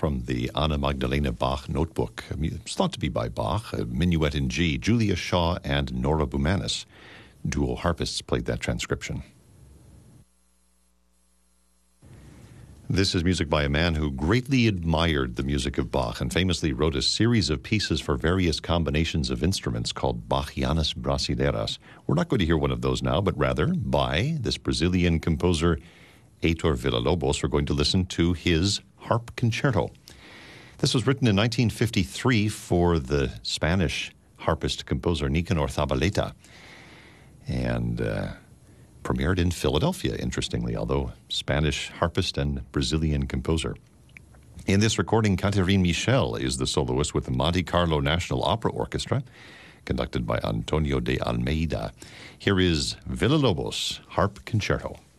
from the Anna Magdalena Bach notebook. It's thought to be by Bach, a Minuet in G. Julia Shaw and Nora Boumanis, dual harpists, played that transcription. This is music by a man who greatly admired the music of Bach and famously wrote a series of pieces for various combinations of instruments called Bachianas Brasileiras. We're not going to hear one of those now, but rather by this Brazilian composer Heitor Villa-Lobos. We're going to listen to his harp concerto. This was written in 1953 for the Spanish harpist-composer Nicanor Zabaleta and premiered in Philadelphia, interestingly, although Spanish harpist and Brazilian composer. In this recording, Catherine Michel is the soloist with the Monte Carlo National Opera Orchestra, conducted by Antonio de Almeida. Here is Villa-Lobos Harp Concerto.